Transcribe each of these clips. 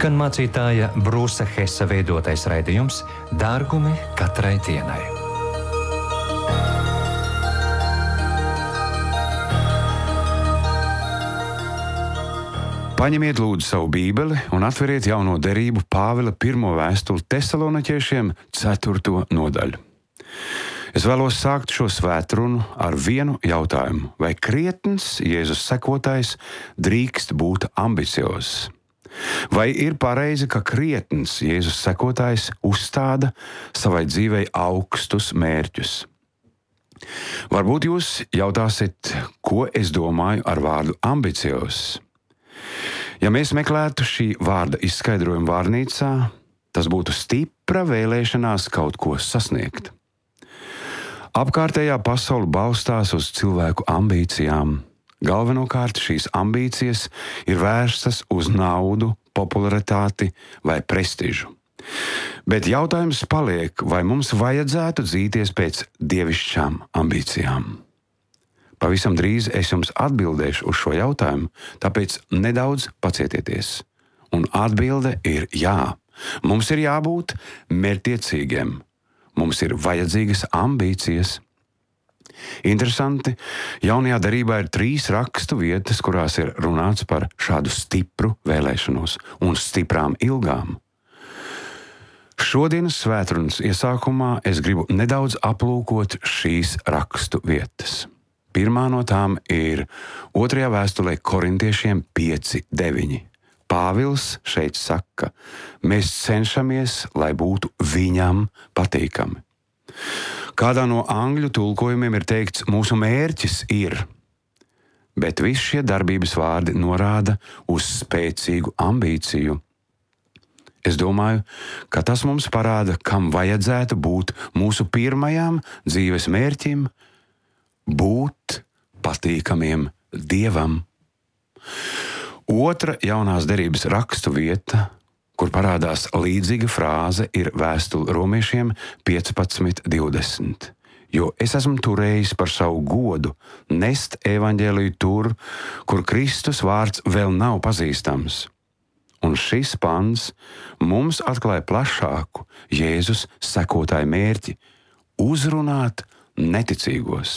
Skan mācītāja Brūsa Hesa veidotais raidījums Dārgumi katrai dienai. Paņemiet lūdzu savu bībeli un atveriet jauno derību Pāvila 1. vēstuli Tesaloniķiešiem 4. nodaļu. Es vēlos sākt šo svētrunu ar vienu jautājumu. Vai krietns Jēzus sekotājs drīkst būt ambiciozs? Vai ir pareizi, ka krietns Jēzus sekotājs uzstāda savai dzīvei augstus mērķus? Varbūt jūs jautāsiet, ko es domāju ar vārdu ambiciozs? Ja mēs meklētu šī vārda izskaidrojumu vārnīcā, tas būtu stipra vēlēšanās kaut ko sasniegt. Apkārtējā pasaule balstās uz cilvēku ambīcijām. Galvenokārt šīs ambīcijas ir vērstas uz naudu, popularitāti vai prestižu. Bet jautājums paliek, vai mums vajadzētu dzīties pēc dievišķām ambīcijām? Pavisam drīz es jums atbildēšu uz šo jautājumu, tāpēc nedaudz pacietieties. Un atbilde ir jā. Mums ir jābūt mērķtiecīgiem. Mums ir vajadzīgas ambīcijas. Interesanti, jaunajā derībā ir 3 rakstu vietas, kurās ir runāts par šādu stipru vēlēšanos un stiprām ilgām. Šodienas svētrunas iesākumā es gribu nedaudz aplūkot šīs rakstu vietas. Pirmā no tām ir 2. vēstulē Korintiešiem 5:9. Pāvils šeit saka, mēs cenšamies, lai būtu viņam patīkami. Kādā no angļu tulkojumiem ir teikts, mūsu mērķis ir, bet visi šie darbības vārdi norāda uz spēcīgu ambīciju. Es domāju, ka tas mums parāda, kam vajadzētu būt mūsu pirmajām dzīves mērķim - būt patīkamiem Dievam. Otra jaunās derības rakstu vieta, kur parādās līdzīga frāze, ir vēstule Romiešiem 15:20. Jo es esmu turējis par savu godu nest evaņģēliju tur, kur Kristus vārds vēl nav pazīstams. Un šis pants mums atklāja plašāku Jēzus sekotāju mērķi - uzrunāt neticīgos.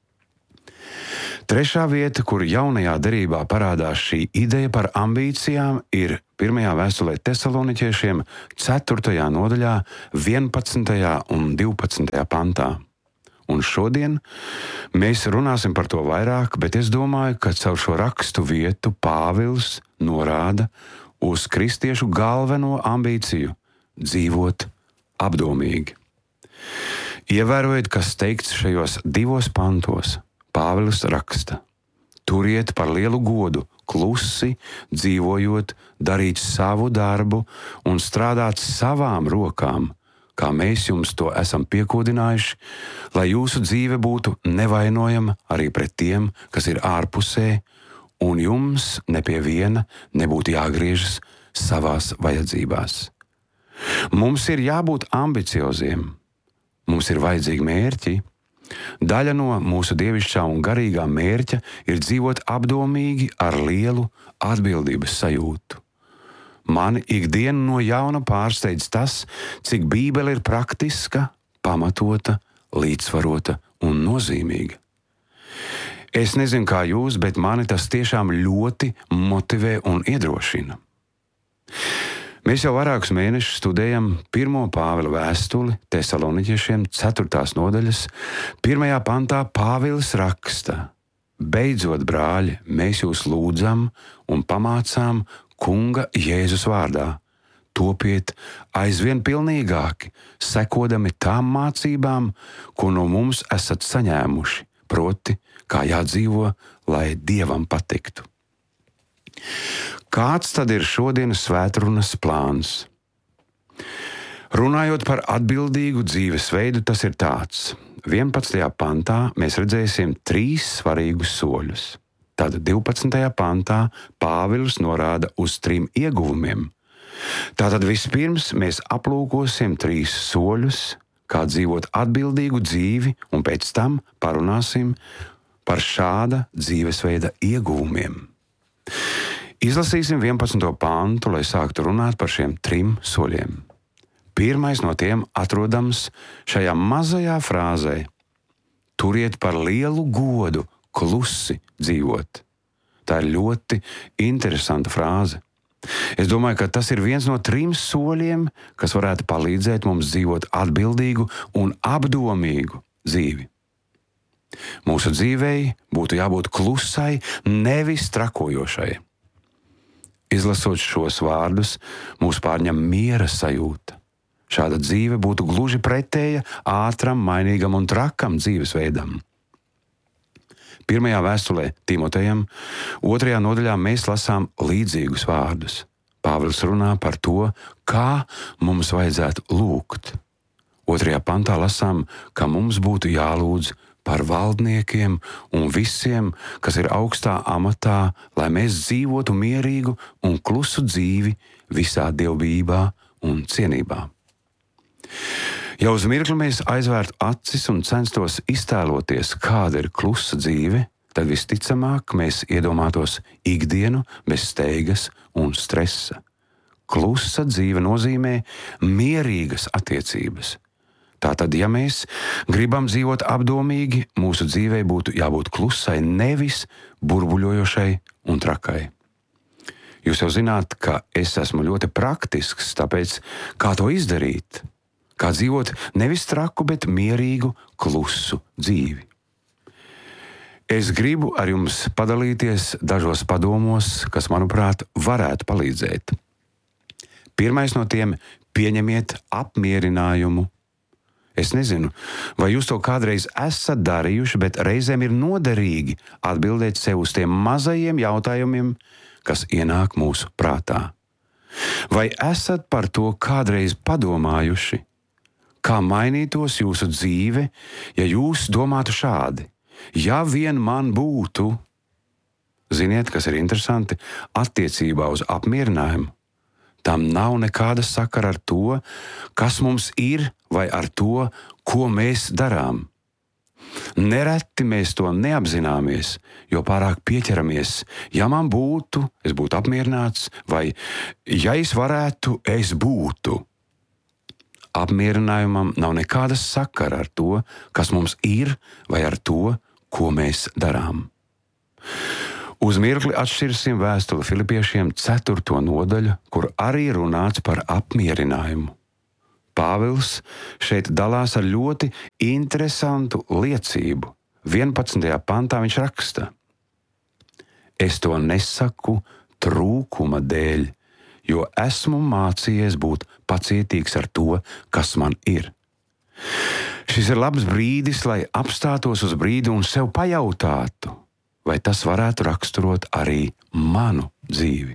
Trešā vieta, kur jaunajā derībā parādās šī ideja par ambīcijām, ir 1. vēstulē Tesaloniķiešiem 4. nodaļā 11. un 12. pantā. Un šodien mēs runāsim par to vairāk, bet es domāju, ka caur šo rakstu vietu Pāvils norāda uz kristiešu galveno ambīciju – dzīvot apdomīgi. Ievērojiet, kas teikts šajos 2 pantos. Pāvils raksta: turiet par lielu godu, klusi, dzīvojot, darīt savu darbu un strādāt savām rokām, kā mēs jums to esam piekodinājuši, lai jūsu dzīve būtu nevainojama arī pret tiem, kas ir ārpusē, un jums ne pie viena nebūtu jāgriežas savās vajadzībās. Mums ir jābūt ambicioziem. Mums ir vajadzīgi mērķi. Daļa no mūsu dievišķā un garīgā mērķa ir dzīvot apdomīgi ar lielu atbildības sajūtu. Mani ikdienu no jauna pārsteidz tas, cik Bībele ir praktiska, pamatota, līdzsvarota un nozīmīga. Es nezinu, kā jūs, bet mani tas tiešām ļoti motivē un iedrošina. Mēs jau vairākus mēnešus studējam 1. Pāvila vēstuli Tesaloniķiešiem 4. nodaļas. 1. pantā Pāvils raksta: beidzot, brāļi, mēs jūs lūdzam un pamācām Kunga Jēzus vārdā. Topiet aizvien pilnīgāki, sekodami tām mācībām, ko no mums esat saņēmuši, proti, kā jādzīvo, lai Dievam patiktu. Kāds tad ir šodienas svētrunas plāns? Runājot par atbildīgu dzīvesveidu, tas ir tāds. 11. pantā mēs redzēsim 3 svarīgus soļus. Tad 12. pantā Pāvils norāda uz 3 ieguvumiem. Tātad vispirms mēs aplūkosim 3 soļus, kā dzīvot atbildīgu dzīvi, un pēc tam parunāsim par šāda dzīvesveida ieguvumiem. Izlasīsim 11. pantu, lai sāktu runāt par šiem 3 soļiem. Pirmais no tiem atrodams šajā mazajā frāzē: turiet par lielu godu klusi dzīvot. Tā ir ļoti interesanta frāze. Es domāju, ka tas ir viens no 3 soļiem, kas varētu palīdzēt mums dzīvot atbildīgu un apdomīgu dzīvi. Mūsu dzīvei būtu jābūt klusai, nevis trakojošai. Izlasot šos vārdus, mūs pārņem miera sajūta. Šāda dzīve būtu gluži pretēja ātram, mainīgam un trakam dzīvesveidam. Pirmajā vēstulē Timotejam, 2. nodaļā mēs lasām līdzīgus vārdus. Pāvils runā par to, kā mums vajadzētu lūgt. 2. pantā lasām, ka mums būtu jālūdz par valdniekiem un visiem, kas ir augstā amatā, lai mēs dzīvotu mierīgu un klusu dzīvi visā dievbijībā un cienībā. Ja uz mirkli mēs aizvērtu acis un censtos iztēloties, kāda ir klusa dzīve, tad visticamāk mēs iedomātos ikdienu bez steigas un stresa. Klusa dzīve nozīmē mierīgas attiecības. Tātad, ja mēs gribam dzīvot apdomīgi, mūsu dzīvei būtu jābūt klusai, nevis burbuļojošai un trakai. Jūs jau zināt, ka es esmu ļoti praktisks, tāpēc kā to izdarīt? Kā dzīvot nevis traku, bet mierīgu, klusu dzīvi. Es gribu ar jums padalīties dažos padomos, kas, manuprāt, varētu palīdzēt. Pirmais no tiem – pieņemiet apmierinājumu. Es nezinu, vai jūs to kādreiz esat darījuši, bet reizēm ir noderīgi atbildēt sev uz tiem mazajiem jautājumiem, kas ienāk mūsu prātā. Vai esat par to kādreiz padomājuši? Kā mainītos jūsu dzīve, ja jūs domātu šādi: ja vien man būtu? Ziniet, kas ir interesanti? Attiecībā uz apmierinājumu tam nav nekāda sakara ar to, kas mums ir, vai ar to, ko mēs darām. Nereti mēs to neapzināmies, jo pārāk pieķeramies. Ja man būtu, es būtu apmierināts, vai ja es varētu, es būtu. Apmierinājumam nav nekāda sakara ar to, kas mums ir, vai ar to, ko mēs darām. Uz mirkli atšķirsim vēstuli Filipiešiem 4. nodaļu, kur arī runāts par apmierinājumu. Pāvils šeit dalās ar ļoti interesantu liecību. 11. pantā viņš raksta: es to nesaku trūkuma dēļ, jo esmu mācījies būt pacietīgs ar to, kas man ir. Šis ir labs brīdis, lai apstātos uz brīdi un sev pajautātu, vai tas varētu raksturot arī manu dzīvi.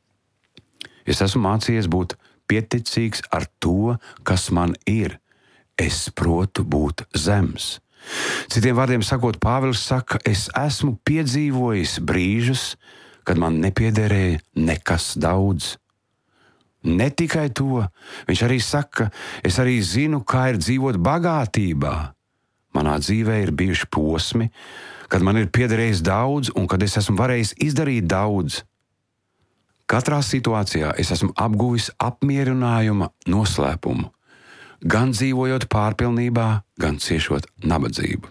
Es esmu mācījies būt pieticīgs ar to, kas man ir. Es protu būt zems. Citiem vārdiem sakot, Pāvils saka, es esmu piedzīvojis brīžus, kad man nepiederēja nekas daudz. Ne tikai to, viņš arī saka, es arī zinu, kā ir dzīvot bagātībā. Manā dzīvē ir bijuši posmi, kad man ir piederējis daudz un kad es esmu varējis izdarīt daudz. Katrā situācijā es esmu apguvis apmierinājuma noslēpumu, gan dzīvojot pārpilnībā, gan ciešot nabadzību.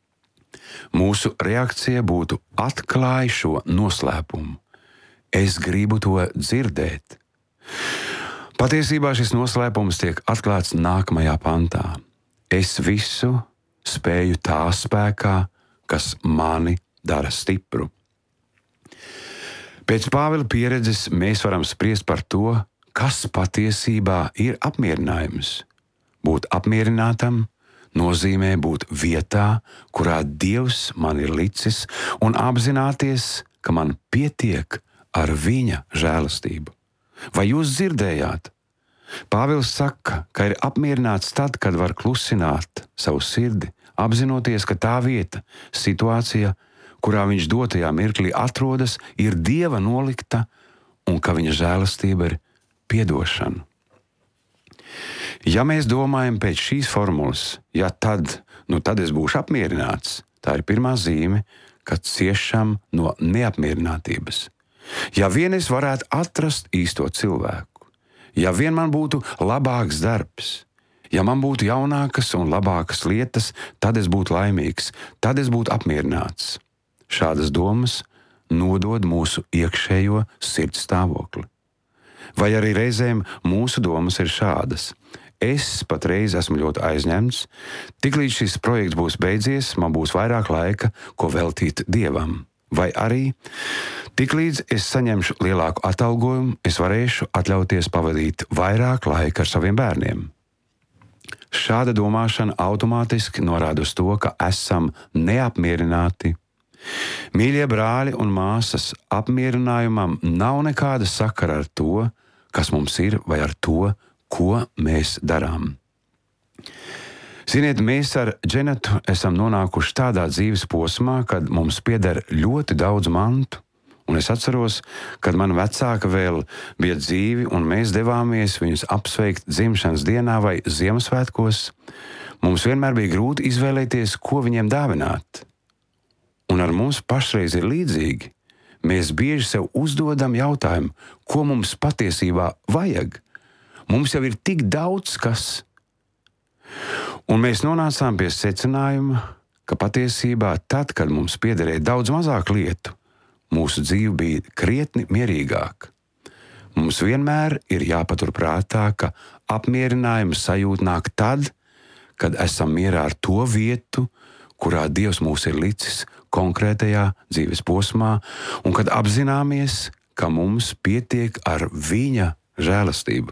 Mūsu reakcija būtu atklāj šo noslēpumu. Es gribu to dzirdēt. Patiesībā šis noslēpums tiek atklāts nākamajā pantā. Es visu spēju tā spēkā, kas mani dara stipru. Pēc Pāvila pieredzes mēs varam spriest par to, kas patiesībā ir apmierinājums. Būt apmierinātam nozīmē būt vietā, kurā Dievs man ir licis, un apzināties, ka man pietiek ar viņa žēlastību. Vai jūs dzirdējāt? Pāvils saka, ka ir apmierināts tad, kad var klusināt savu sirdi, apzinoties, ka tā vieta, situācija, kurā viņš dotajā mirklī atrodas, ir Dieva nolikta un ka viņa žēlastība ir piedošana. Ja mēs domājam pēc šīs formulas, tad es būšu apmierināts, tā ir pirmā zīme, kad ciešam no neapmierinātības. Ja vien es varētu atrast īsto cilvēku, ja vien man būtu labāks darbs, ja man būtu jaunākas un labākas lietas, tad es būtu laimīgs, tad es būtu apmierināts. Šādas domas nodod mūsu iekšējo sirds stāvokli. Vai arī reizēm mūsu domas ir šādas: es patreiz esmu ļoti aizņemts, tiklīdz šis projekts būs beidzies, man būs vairāk laika, ko veltīt Dievam. Vai arī tiklīdz es saņemšu lielāku atalgojumu, es varēšu atļauties pavadīt vairāk laika ar saviem bērniem. Šāda domāšana automātiski norāda uz to, ka esam neapmierināti. Mīļie brāļi un māsas, apmierinājumam nav nekāda sakara ar to, kas mums ir, vai ar to, ko mēs darām. Ziniet, mēs ar Dženetu esam nonākuši tādā dzīves posmā, kad mums pieder ļoti daudz mantu. Un es atceros, kad man vecāka vēl bija dzīvi un mēs devāmies viņus apsveikt dzimšanas dienā vai Ziemassvētkos, mums vienmēr bija grūti izvēlēties, ko viņiem dāvināt. Un ar mums pašreiz ir līdzīgi. Mēs bieži sev uzdodam jautājumu, ko mums patiesībā vajag. Mums jau ir tik daudz kas. Un mēs nonācām pie secinājuma, ka patiesībā tad, kad mums piederēja daudz mazāk lietu, mūsu dzīve bija krietni mierīgāka. Mums vienmēr ir jāpatur prātā, ka apmierinājuma sajūta nāk tad, kad esam mierā ar to vietu, kurā Dievs mūs ir licis konkrētajā dzīves posmā, un kad apzināmies, ka mums pietiek ar viņa žēlastību.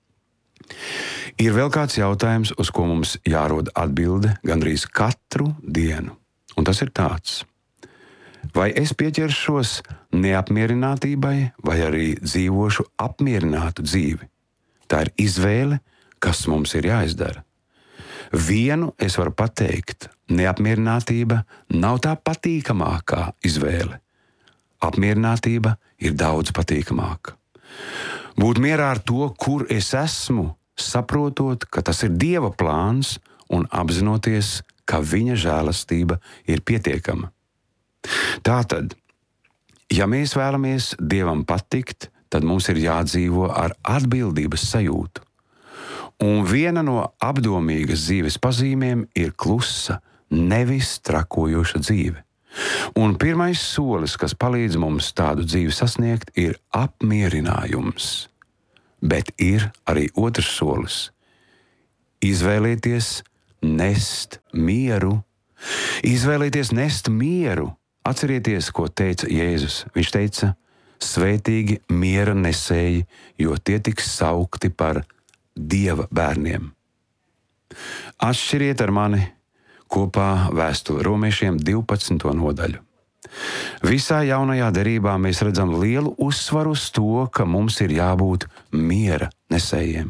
Ir vēl kāds jautājums, uz ko mums jārod atbilde gandrīz katru dienu, un tas ir tāds: vai es pieķeršos neapmierinātībai, vai arī dzīvošu apmierinātu dzīvi? Tā ir izvēle, kas mums ir jāizdara. Vienu es varu pateikt: neapmierinātība nav tā patīkamākā izvēle. Apmierinātība ir daudz patīkamāka. Būt mierā ar to, kur es esmu, saprotot, ka tas ir Dieva plāns un apzinoties, ka viņa žēlastība ir pietiekama. Tātad, ja mēs vēlamies Dievam patikt, tad mums ir jādzīvo ar atbildības sajūtu. Un viena no apdomīgas dzīves pazīmēm ir klusa, nevis trakojoša dzīve. Un pirmais solis, kas palīdz mums tādu dzīvi sasniegt, ir apmierinājums. Bet ir arī otrs solis – izvēlēties nest mieru. Izvēlēties nest mieru. Atcerieties, ko teica Jēzus. Viņš teica: svētīgi miera nesēji, jo tie tiks saukti par Dieva bērniem. Atšķiriet ar mani kopā vēstuli Romiešiem 12. nodaļu. Visā jaunajā derībā mēs redzam lielu uzsvaru uz to, ka mums ir jābūt miera nesējiem.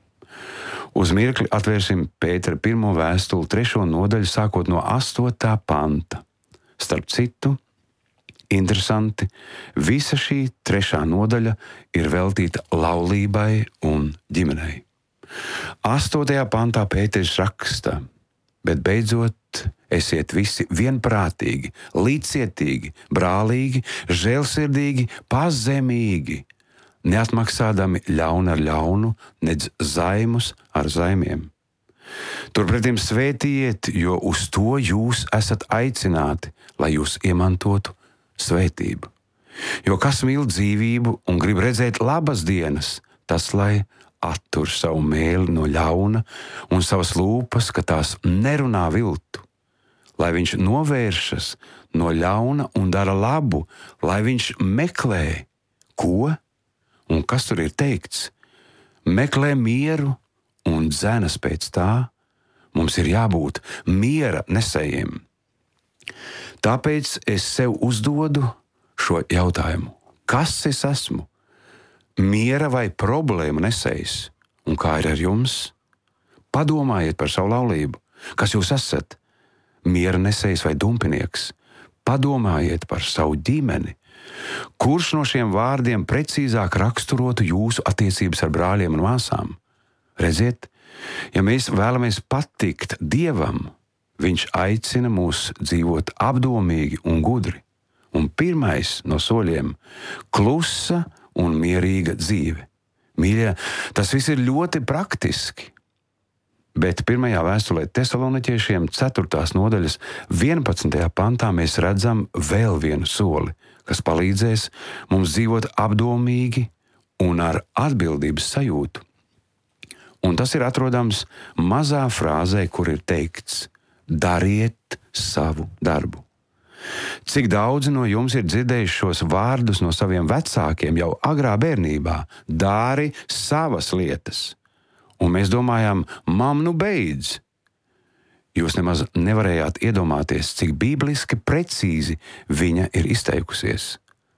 Uz mirkli atvērsim Pētera 1. vēstuli 3. nodaļu, sākot no 8. panta. Starp citu, interesanti, visa šī 3. nodaļa ir veltīta laulībai un ģimenei. 8. pantā Pēters raksta: bet beidzot esiet visi vienprātīgi, līdzcietīgi, brālīgi, žēlsirdīgi, pazemīgi, neatmaksādami ļaunu ar ļaunu, nedz zaimus ar zaimiem. Turpretim svētījiet, jo uz to jūs esat aicināti, lai jūs iemantotu svētību. Jo kas mīl dzīvību un grib redzēt labas dienas, tas lai attur savu mēli no ļauna un savas lūpas, ka tās nerunā viltu. Lai viņš novēršas no ļauna un dara labu, lai viņš meklē, ko un kas tur ir teikts. Meklē mieru un dzenas pēc tā. Mums ir jābūt miera nesējiem. Tāpēc es sev uzdodu šo jautājumu: kas es esmu? Miera vai problēma nesējs? Un kā ir ar jums? Padomājiet par savu laulību. Kas jūs esat? Miera nesējs vai dumpinieks? Padomājiet par savu ģimeni. Kurš no šiem vārdiem precīzāk raksturotu jūsu attiecības ar brāļiem un māsām? Redziet, ja mēs vēlamies patikt Dievam, Viņš aicina mūs dzīvot apdomīgi un gudri. Un pirmais no soļiem - klusa un mierīga dzīve. Mīļie, tas viss ir ļoti praktiski. Bet pirmajā vēstulē Tesaloniķiešiem 4. nodaļas 11. pantā mēs redzam vēl vienu soli, kas palīdzēs mums dzīvot apdomīgi un ar atbildības sajūtu. Un tas ir atrodams mazā frāzē, kur ir teikts: dariet savu darbu. Cik daudzi no jums ir dzirdējuši šos vārdus no saviem vecākiem jau agrā bērnībā: dari savas lietas. Un mēs domājām, mam, nu beidz. Jūs nemaz nevarējāt iedomāties, cik bībeliski precīzi viņa ir izteikusies.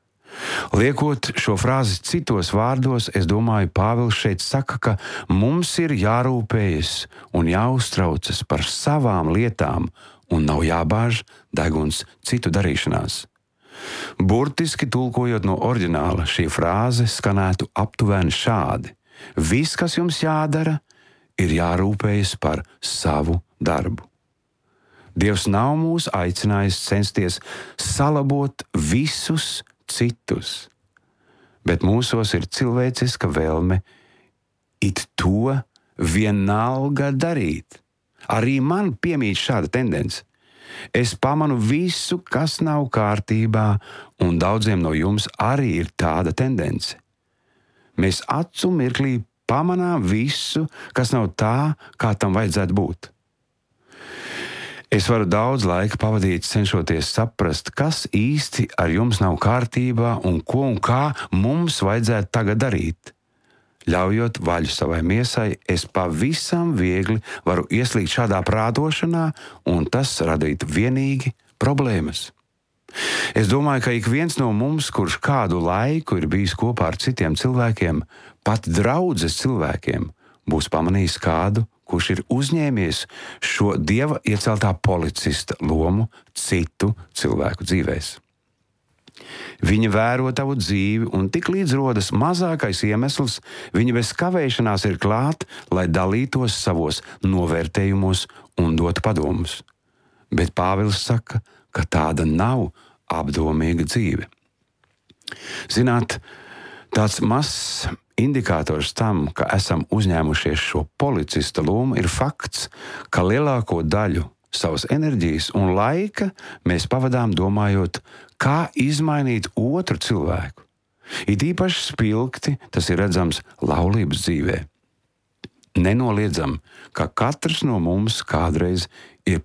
Liekot šo frāzi citos vārdos, es domāju, Pāvils šeit saka, ka mums ir jārūpējas un jāuztraucas par savām lietām un nav jābāž deguns citu darīšanās. Burtiski tulkojot no oriģināla, šī frāze skanētu aptuveni šādi: viss, kas jums jādara, ir jārūpējas par savu darbu. Dievs nav mūs aicinājis censties salabot visus citus, bet mūsos ir cilvēciska vēlme it to vienalga darīt. Arī man piemīt šāda tendence. Es pamanu visu, kas nav kārtībā, un daudziem no jums arī ir tāda tendence. Mēs acu mirklī pamanām visu, kas nav tā, kā tam vajadzētu būt. Es varu daudz laika pavadīt, cenšoties saprast, kas īsti ar jums nav kārtībā un ko un kā mums vajadzētu tagad darīt. Ļaujot vaļu savai miesai, es pavisam viegli varu ieslīgt šādā prātošanā, un tas radīt vienīgi problēmas. Es domāju, ka ik viens no mums, kurš kādu laiku ir bijis kopā ar citiem cilvēkiem, pat draudzes cilvēkiem, būs pamanījis kādu, kurš ir uzņēmies šo Dieva ieceltā policista lomu citu cilvēku dzīvēs. Viņa vēro tavu dzīvi, un tik līdz rodas mazākais iemesls, viņa bez kavēšanās ir klāt, lai dalītos savos novērtējumos un dotu padomus. Bet Pāvils saka, ka tāda nav apdomīga dzīve. Zināt, tāds mazs indikators tam, ka esam uzņēmušies šo policista lomu, ir fakts, ka lielāko daļu savas enerģijas un laika mēs pavadām domājot, kā izmainīt otru cilvēku. It īpaši spilgti tas ir redzams laulības dzīvē. Nenoliedzam, ka katrs no mums kādreiz